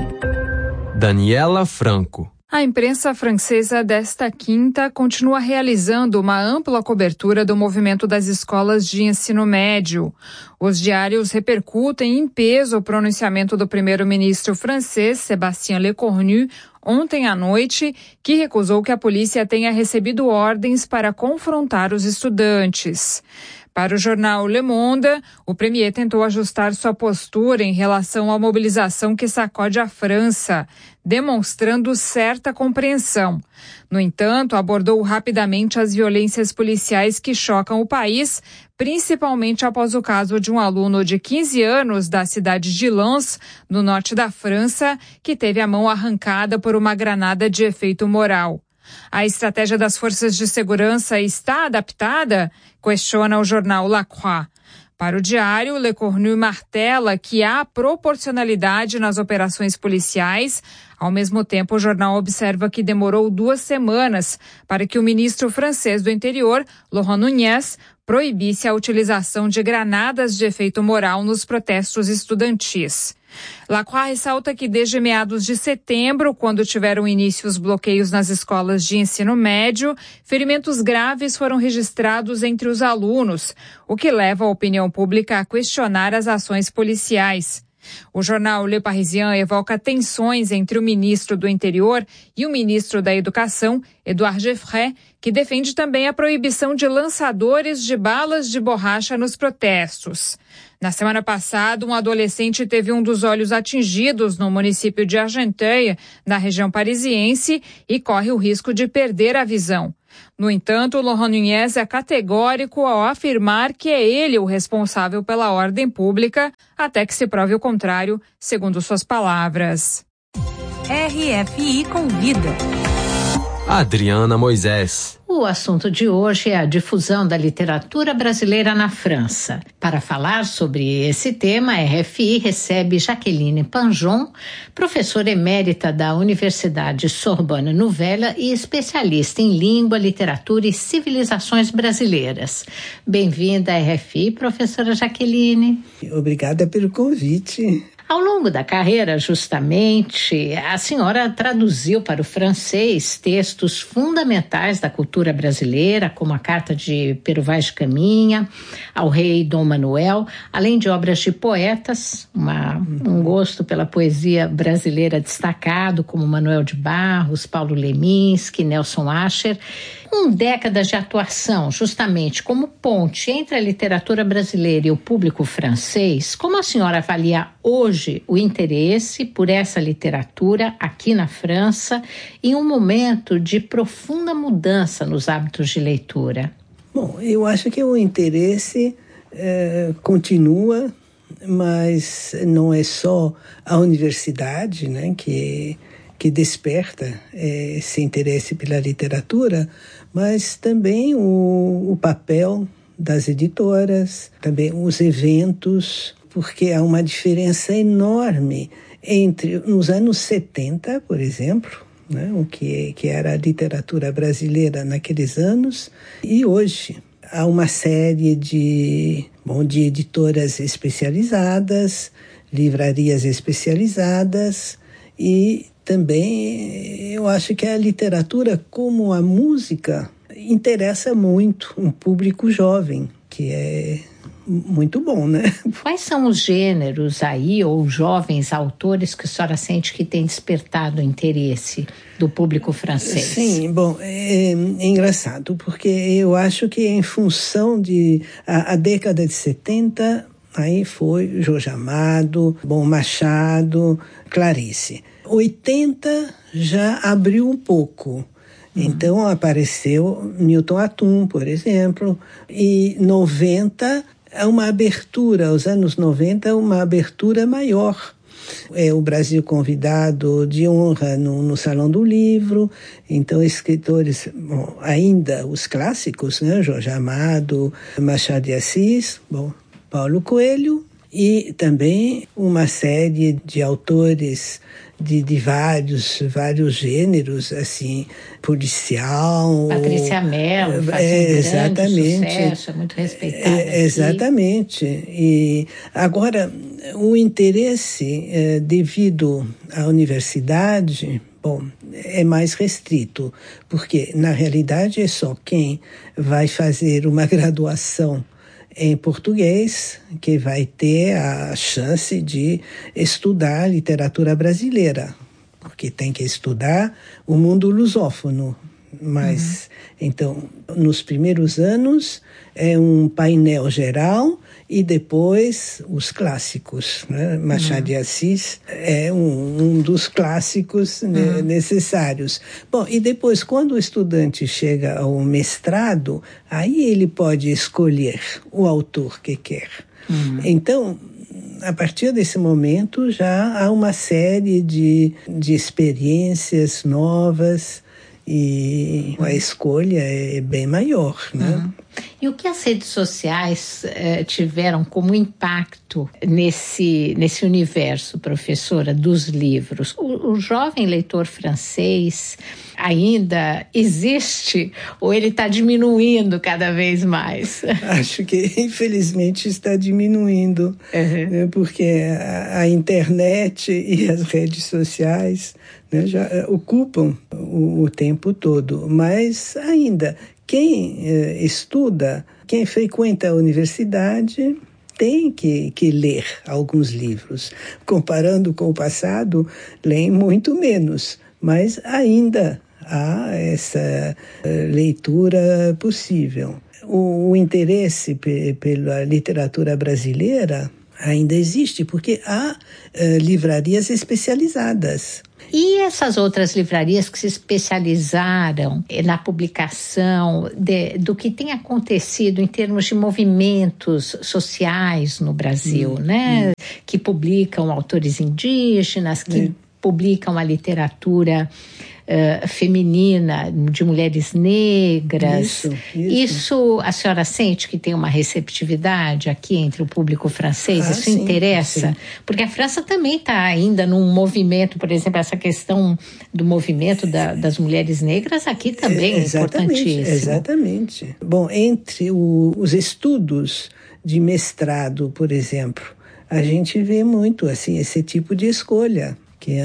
Daniela Franco. A imprensa francesa desta quinta continua realizando uma ampla cobertura do movimento das escolas de ensino médio. Os diários repercutem em peso o pronunciamento do primeiro-ministro francês, Sébastien Lecornu, ontem à noite, que recusou que a polícia tenha recebido ordens para confrontar os estudantes. Para o jornal Le Monde, o premier tentou ajustar sua postura em relação à mobilização que sacode a França, demonstrando certa compreensão. No entanto, abordou rapidamente as violências policiais que chocam o país, principalmente após o caso de um aluno de 15 anos da cidade de Lens, no norte da França, que teve a mão arrancada por uma granada de efeito moral. A estratégia das forças de segurança está adaptada? Questiona o jornal La Croix. Para o diário, Lecornu martela que há proporcionalidade nas operações policiais. Ao mesmo tempo, o jornal observa que demorou 2 semanas para que o ministro francês do Interior, Laurent Nunez, proibisse a utilização de granadas de efeito moral nos protestos estudantis. Lacroix ressalta que desde meados de setembro, quando tiveram início os bloqueios nas escolas de ensino médio, ferimentos graves foram registrados entre os alunos, o que leva a opinião pública a questionar as ações policiais. O jornal Le Parisien evoca tensões entre o ministro do Interior e o ministro da Educação, Édouard Geoffroy, que defende também a proibição de lançadores de balas de borracha nos protestos. Na semana passada, um adolescente teve um dos olhos atingidos no município de Argenteuil, na região parisiense, e corre o risco de perder a visão. No entanto, Laurent Nunez é categórico ao afirmar que é ele o responsável pela ordem pública, até que se prove o contrário, segundo suas palavras. RFI Convida. Adriana Moisés. O assunto de hoje é a difusão da literatura brasileira na França. Para falar sobre esse tema, a RFI recebe Jaqueline Panjon, professora emérita da Universidade Sorbonne Nouvelle e especialista em língua, literatura e civilizações brasileiras. Bem-vinda à RFI, professora Jaqueline. Obrigada pelo convite. Ao longo da carreira, justamente, a senhora traduziu para o francês textos fundamentais da cultura brasileira, como a Carta de Pero Vaz de Caminha, ao rei Dom Manuel, além de obras de poetas, um gosto pela poesia brasileira destacado, como Manuel de Barros, Paulo Leminski, Nelson Ascher. Com décadas de atuação, justamente como ponte entre a literatura brasileira e o público francês, como a senhora avalia hoje o interesse por essa literatura aqui na França em um momento de profunda mudança nos hábitos de leitura? Bom, eu acho que o interesse continua, mas não é só a universidade, né, que desperta esse interesse pela literatura, mas também o papel das editoras, também os eventos, porque há uma diferença enorme entre nos anos 70, por exemplo, né, o que era a literatura brasileira naqueles anos, e hoje. Há uma série de editoras especializadas, livrarias especializadas, e também eu acho que a literatura, como a música, interessa muito um público jovem, que é muito bom, né? Quais são os gêneros aí, ou jovens autores, que a senhora sente que tem despertado o interesse do público francês? Sim, bom, é engraçado, porque eu acho que em função de a década de 70, aí foi Jorge Amado, Machado, Clarice. 80 já abriu um pouco. Então apareceu Newton Atum, por exemplo, e 90 é uma abertura, os anos 90 uma abertura maior. O Brasil convidado de honra no Salão do Livro, então escritores, ainda os clássicos, né? Jorge Amado, Machado de Assis, Paulo Coelho, e também uma série de autores de vários gêneros, assim, policial. Patrícia Mello faz um grande sucesso, é muito respeitada. Exatamente. E agora, o interesse devido à universidade, é mais restrito, porque, na realidade, é só quem vai fazer uma graduação em português que vai ter a chance de estudar literatura brasileira, porque tem que estudar o mundo lusófono. Mas, então, nos primeiros anos é um painel geral e depois os clássicos, né? Machado de Assis é um dos clássicos necessários. E depois, quando o estudante chega ao mestrado, aí ele pode escolher o autor que quer. Então, a partir desse momento, já há uma série de experiências novas e a escolha é bem maior, né? E o que as redes sociais tiveram como impacto nesse universo, professora, dos livros? O jovem leitor francês ainda existe ou ele está diminuindo cada vez mais? Acho que, infelizmente, está diminuindo, né, porque a internet e as redes sociais, né, já ocupam o tempo todo, mas ainda quem estuda, quem frequenta a universidade, têm que ler alguns livros. Comparando com o passado, leem muito menos, mas ainda há essa leitura possível. O interesse pela literatura brasileira ainda existe, porque há livrarias especializadas. E essas outras livrarias que se especializaram na publicação do que tem acontecido em termos de movimentos sociais no Brasil, né? Que publicam autores indígenas, que publicam a literatura feminina, de mulheres negras. Isso a senhora sente que tem uma receptividade aqui entre o público francês? Isso sim, interessa? Sim. Porque a França também está ainda num movimento, por exemplo, essa questão do movimento das mulheres negras aqui também é importantíssimo. Exatamente. Bom, entre os estudos de mestrado, por exemplo, a gente vê muito assim, esse tipo de escolha, que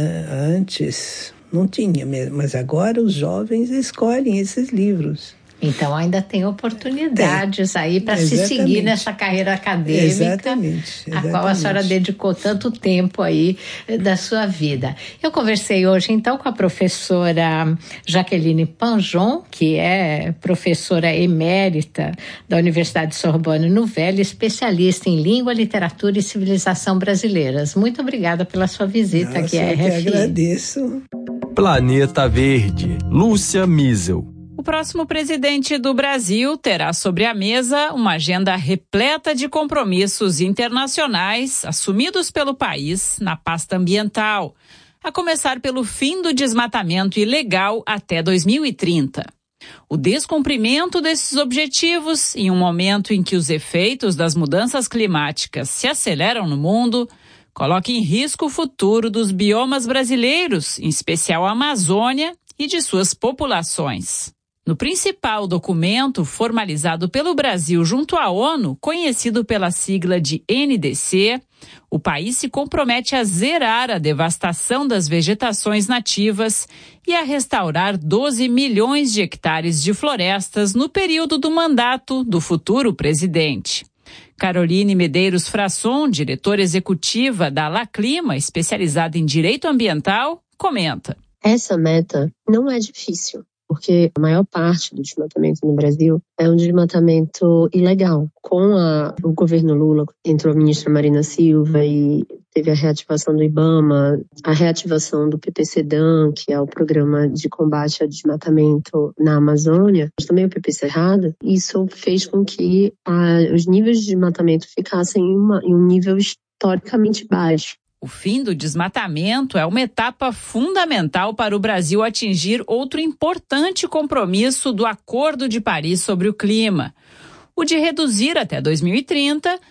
antes não tinha mesmo, mas agora os jovens escolhem esses livros. Então ainda tem oportunidades aí para se seguir nessa carreira acadêmica, a qual a senhora dedicou tanto tempo aí da sua vida. Eu conversei hoje então com a professora Jaqueline Panjon, que é professora emérita da Universidade Sorbonne Nouvelle, especialista em língua, literatura e civilização brasileiras. Muito obrigada pela sua visita aqui à RFI. Eu que agradeço. Planeta Verde, Lúcia Miesel. O próximo presidente do Brasil terá sobre a mesa uma agenda repleta de compromissos internacionais assumidos pelo país na pasta ambiental, a começar pelo fim do desmatamento ilegal até 2030. O descumprimento desses objetivos, em um momento em que os efeitos das mudanças climáticas se aceleram no mundo, coloca em risco o futuro dos biomas brasileiros, em especial a Amazônia e de suas populações. No principal documento formalizado pelo Brasil junto à ONU, conhecido pela sigla de NDC, o país se compromete a zerar a devastação das vegetações nativas e a restaurar 12 milhões de hectares de florestas no período do mandato do futuro presidente. Caroline Medeiros Frasson, diretora executiva da Laclima, especializada em direito ambiental, comenta. Essa meta não é difícil, porque a maior parte do desmatamento no Brasil é um desmatamento ilegal. Com o governo Lula, entrou a ministra Marina Silva e teve a reativação do IBAMA, a reativação do PPCDAM, que é o Programa de Combate ao Desmatamento na Amazônia, mas também o PP Cerrado. Isso fez com que os níveis de desmatamento ficassem em um nível historicamente baixo. O fim do desmatamento é uma etapa fundamental para o Brasil atingir outro importante compromisso do Acordo de Paris sobre o Clima, o de reduzir até 2030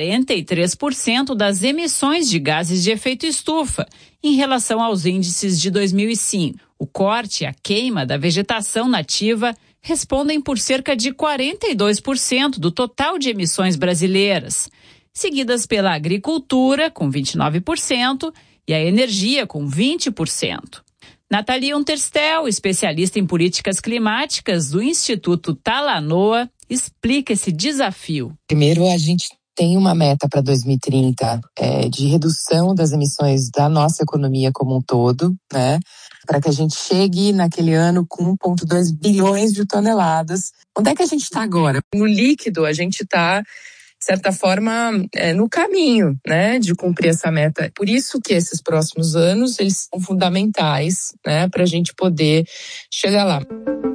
43% das emissões de gases de efeito estufa em relação aos índices de 2005. O corte e a queima da vegetação nativa respondem por cerca de 42% do total de emissões brasileiras, seguidas pela agricultura, com 29%, e a energia, com 20%. Nathalie Unterstel, especialista em políticas climáticas do Instituto Talanoa, explica esse desafio. Primeiro, a gente tem uma meta para 2030 de redução das emissões da nossa economia como um todo, né? Para que a gente chegue naquele ano com 1,2 bilhões de toneladas. Onde é que a gente está agora? No líquido, a gente está, de certa forma, no caminho, né, de cumprir essa meta. Por isso que esses próximos anos, eles são fundamentais, né, para a gente poder chegar lá.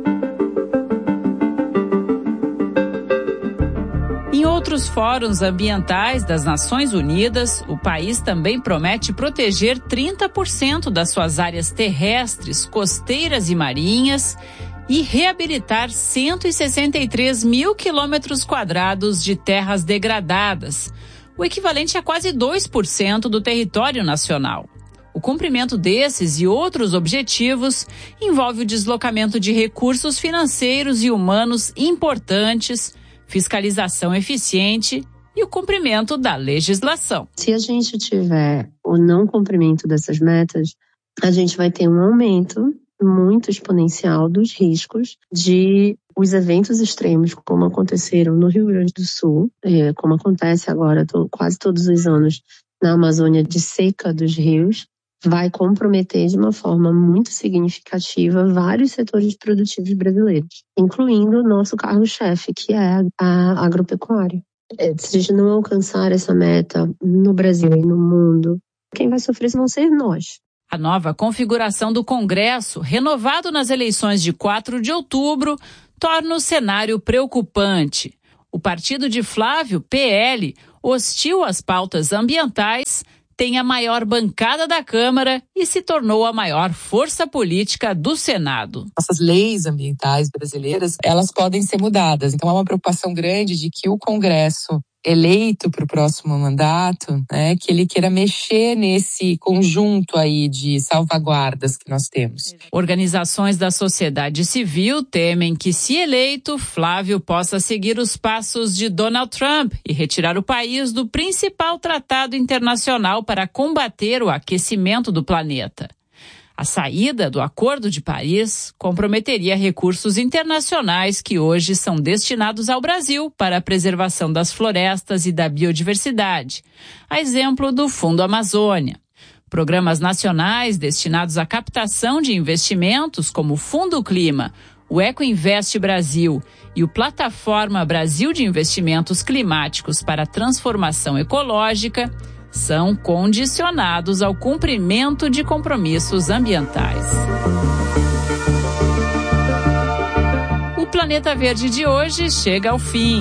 Em outros fóruns ambientais das Nações Unidas, o país também promete proteger 30% das suas áreas terrestres, costeiras e marinhas e reabilitar 163 mil quilômetros quadrados de terras degradadas, o equivalente a quase 2% do território nacional. O cumprimento desses e outros objetivos envolve o deslocamento de recursos financeiros e humanos importantes, fiscalização eficiente e o cumprimento da legislação. Se a gente tiver o não cumprimento dessas metas, a gente vai ter um aumento muito exponencial dos riscos de os eventos extremos, como aconteceram no Rio Grande do Sul, como acontece agora quase todos os anos na Amazônia, de seca dos rios, vai comprometer de uma forma muito significativa vários setores produtivos brasileiros, incluindo o nosso carro-chefe, que é a agropecuária. Se a gente não alcançar essa meta no Brasil e no mundo, quem vai sofrer vão ser nós. A nova configuração do Congresso, renovado nas eleições de 4 de outubro, torna o cenário preocupante. O partido de Flávio, PL, hostil às pautas ambientais, tem a maior bancada da Câmara e se tornou a maior força política do Senado. Nossas leis ambientais brasileiras, elas podem ser mudadas. Então há uma preocupação grande de que o Congresso eleito para o próximo mandato, que ele queira mexer nesse conjunto aí de salvaguardas que nós temos. Organizações da sociedade civil temem que, se eleito, Flávio possa seguir os passos de Donald Trump e retirar o país do principal tratado internacional para combater o aquecimento do planeta. A saída do Acordo de Paris comprometeria recursos internacionais que hoje são destinados ao Brasil para a preservação das florestas e da biodiversidade, a exemplo do Fundo Amazônia. Programas nacionais destinados à captação de investimentos, como o Fundo Clima, o Ecoinvest Brasil e o Plataforma Brasil de Investimentos Climáticos para a Transformação Ecológica, são condicionados ao cumprimento de compromissos ambientais. O Planeta Verde de hoje chega ao fim.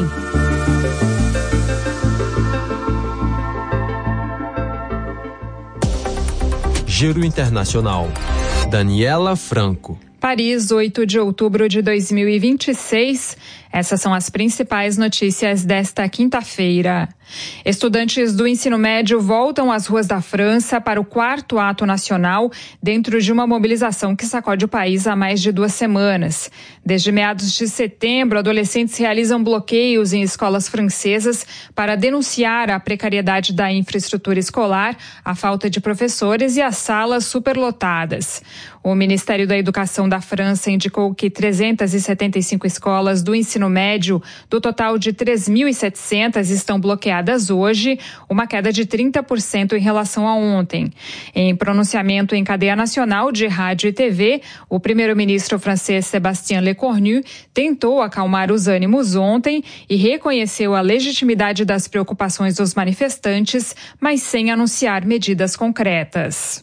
Giro Internacional. Daniela Franco. Paris, 8 de outubro de 2026. Essas são as principais notícias desta quinta-feira. Estudantes do ensino médio voltam às ruas da França para o 4º ato nacional dentro de uma mobilização que sacode o país há mais de 2 semanas. Desde meados de setembro, adolescentes realizam bloqueios em escolas francesas para denunciar a precariedade da infraestrutura escolar, a falta de professores e as salas superlotadas. O Ministério da Educação da França indicou que 375 escolas do ensino médio, do total de 3.700, estão bloqueadas hoje, uma queda de 30% em relação a ontem. Em pronunciamento em cadeia nacional de rádio e TV, o primeiro-ministro francês Sébastien Lecornu tentou acalmar os ânimos ontem e reconheceu a legitimidade das preocupações dos manifestantes, mas sem anunciar medidas concretas.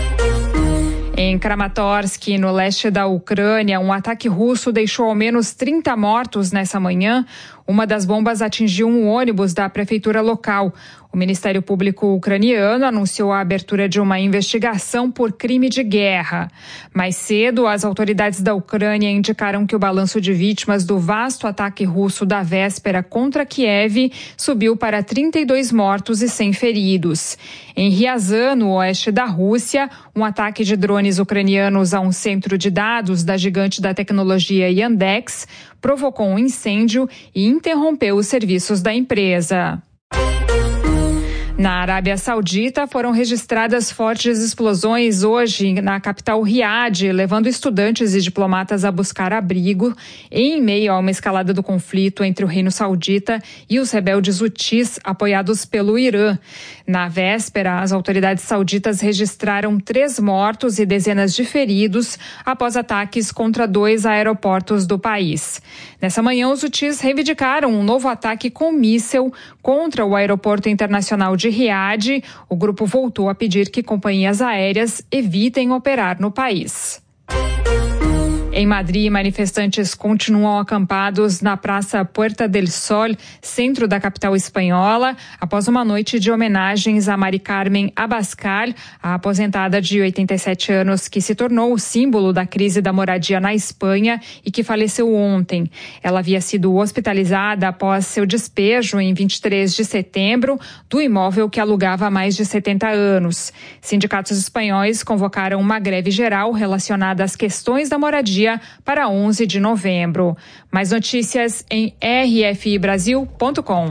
Em Kramatorsk, no leste da Ucrânia, um ataque russo deixou ao menos 30 mortos nessa manhã. Uma das bombas atingiu um ônibus da prefeitura local. O Ministério Público ucraniano anunciou a abertura de uma investigação por crime de guerra. Mais cedo, as autoridades da Ucrânia indicaram que o balanço de vítimas do vasto ataque russo da véspera contra Kiev subiu para 32 mortos e 100 feridos. Em Ryazan, no oeste da Rússia, um ataque de drones ucranianos a um centro de dados da gigante da tecnologia Yandex provocou um incêndio e interrompeu os serviços da empresa. Na Arábia Saudita, foram registradas fortes explosões hoje na capital Riad, levando estudantes e diplomatas a buscar abrigo em meio a uma escalada do conflito entre o Reino Saudita e os rebeldes hutis, apoiados pelo Irã. Na véspera, as autoridades sauditas registraram 3 mortos e dezenas de feridos após ataques contra 2 aeroportos do país. Nessa manhã, os hutis reivindicaram um novo ataque com míssil contra o aeroporto internacional de Riad. O grupo voltou a pedir que companhias aéreas evitem operar no país. Em Madrid, manifestantes continuam acampados na Praça Puerta del Sol, centro da capital espanhola, após uma noite de homenagens a Mari Carmen Abascal, a aposentada de 87 anos que se tornou o símbolo da crise da moradia na Espanha e que faleceu ontem. Ela havia sido hospitalizada após seu despejo em 23 de setembro do imóvel que alugava há mais de 70 anos. Sindicatos espanhóis convocaram uma greve geral relacionada às questões da moradia para 11 de novembro. Mais notícias em rfibrasil.com.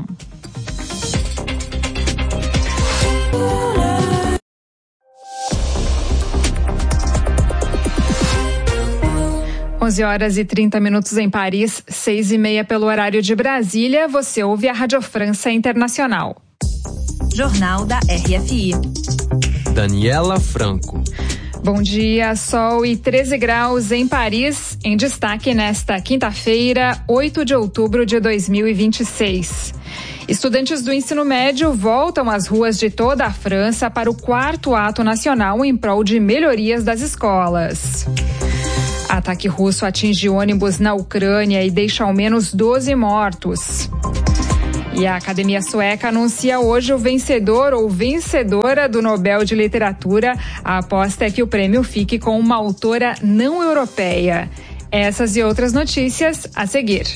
11h30 em Paris, 6h30 pelo horário de Brasília. Você ouve a Rádio França Internacional. Jornal da RFI. Daniela Franco. Bom dia, sol e 13 graus em Paris, em destaque nesta quinta-feira, 8 de outubro de 2026. Estudantes do ensino médio voltam às ruas de toda a França para o 4º ato nacional em prol de melhorias das escolas. Ataque russo atinge ônibus na Ucrânia e deixa ao menos 12 mortos. E a Academia Sueca anuncia hoje o vencedor ou vencedora do Nobel de Literatura. A aposta é que o prêmio fique com uma autora não europeia. Essas e outras notícias a seguir.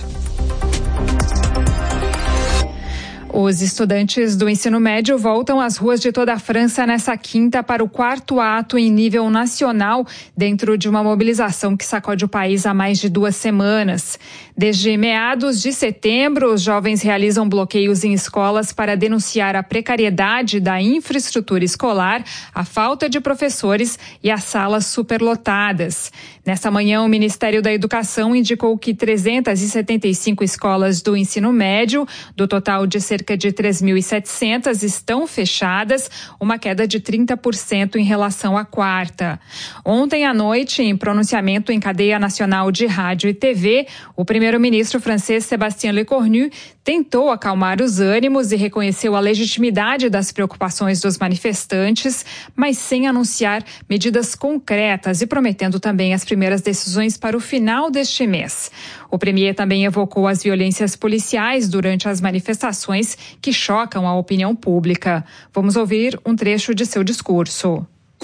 Os estudantes do ensino médio voltam às ruas de toda a França nessa quinta para o 4º ato em nível nacional, dentro de uma mobilização que sacode o país há mais de 2 semanas. Desde meados de setembro, os jovens realizam bloqueios em escolas para denunciar a precariedade da infraestrutura escolar, a falta de professores e as salas superlotadas. Nesta manhã, o Ministério da Educação indicou que 375 escolas do ensino médio, do total de cerca de 3.700, estão fechadas, uma queda de 30% em relação à quarta. Ontem à noite, em pronunciamento em cadeia nacional de rádio e TV, o primeiro-ministro francês Sébastien Lecornu tentou acalmar os ânimos e reconheceu a legitimidade das preocupações dos manifestantes, mas sem anunciar medidas concretas e prometendo também as primeiras decisões para o final deste mês. O premier também evocou as violências policiais durante as manifestações que chocam a opinião pública. Vamos ouvir um trecho de seu discurso.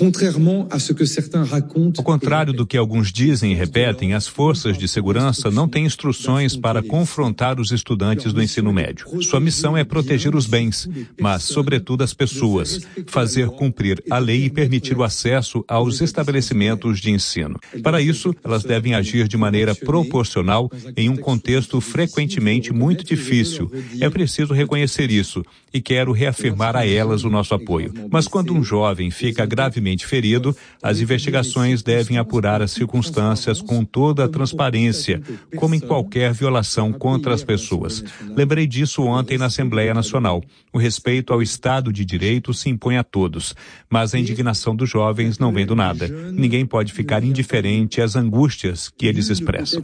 Ao contrário do que alguns dizem e repetem, as forças de segurança não têm instruções para confrontar os estudantes do ensino médio. Sua missão é proteger os bens, mas, sobretudo, as pessoas, fazer cumprir a lei e permitir o acesso aos estabelecimentos de ensino. Para isso, elas devem agir de maneira proporcional em um contexto frequentemente muito difícil. É preciso reconhecer isso e quero reafirmar a elas o nosso apoio. Mas quando um jovem fica gravemente ferido, as investigações devem apurar as circunstâncias com toda a transparência, como em qualquer violação contra as pessoas. Lembrei disso ontem na Assembleia Nacional. O respeito ao Estado de Direito se impõe a todos, mas a indignação dos jovens não vem do nada. Ninguém pode ficar indiferente às angústias que eles expressam.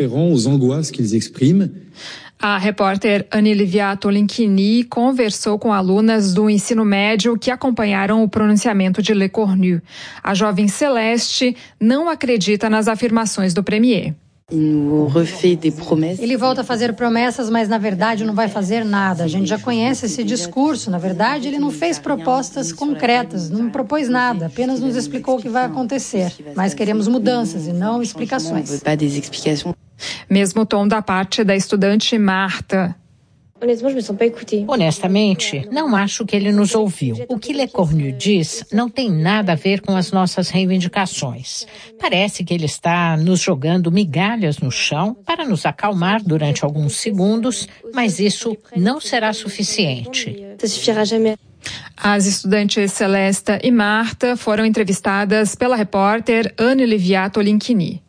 A repórter Anne-Livia Tolinkini conversou com alunas do ensino médio que acompanharam o pronunciamento de Lecornu. A jovem Celeste não acredita nas afirmações do premier. Ele volta a fazer promessas, mas na verdade não vai fazer nada. A gente já conhece esse discurso. Na verdade, ele não fez propostas concretas, não propôs nada, apenas nos explicou o que vai acontecer. Mas queremos mudanças e não explicações. Mesmo tom da parte da estudante Marta. Honestamente, não acho que ele nos ouviu. O que Lecornu diz não tem nada a ver com as nossas reivindicações. Parece que ele está nos jogando migalhas no chão para nos acalmar durante alguns segundos, mas isso não será suficiente. As estudantes Celesta e Marta foram entrevistadas pela repórter Anne-Livia Tolinkini.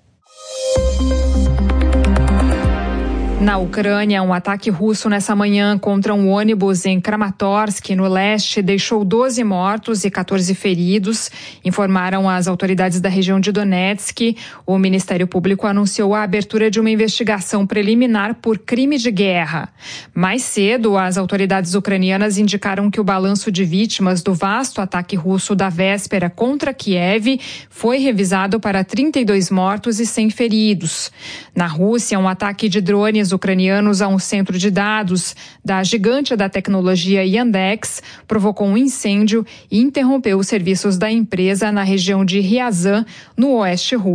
Na Ucrânia, um ataque russo nessa manhã contra um ônibus em Kramatorsk, no leste, deixou 12 mortos e 14 feridos, informaram as autoridades da região de Donetsk. O Ministério Público anunciou a abertura de uma investigação preliminar por crime de guerra. Mais cedo, as autoridades ucranianas indicaram que o balanço de vítimas do vasto ataque russo da véspera contra Kiev foi revisado para 32 mortos e 100 feridos. Na Rússia, um ataque de drones ucranianos a um centro de dados da gigante da tecnologia Yandex provocou um incêndio e interrompeu os serviços da empresa na região de Ryazan, no oeste russo.